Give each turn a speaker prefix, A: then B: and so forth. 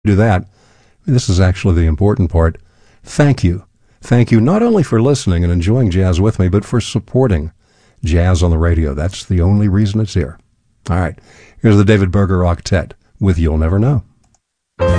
A: do that, this is actually the important part. Thank you. Thank you not only for listening and enjoying jazz with me, but for supporting Jazz on the Radio. That's the only reason it's here. All right. Here's the David Berger Octet with You'll Never Know.